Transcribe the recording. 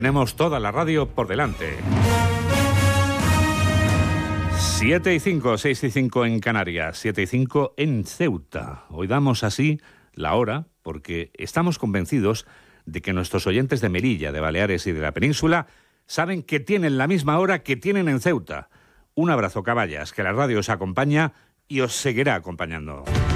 Tenemos toda la radio por delante. 7:05, 6:05 en Canarias, 7:05 en Ceuta. Hoy damos así la hora porque estamos convencidos de que nuestros oyentes de Melilla, de Baleares y de la península saben que tienen la misma hora que tienen en Ceuta. Un abrazo, caballas, que la radio os acompaña y os seguirá acompañando.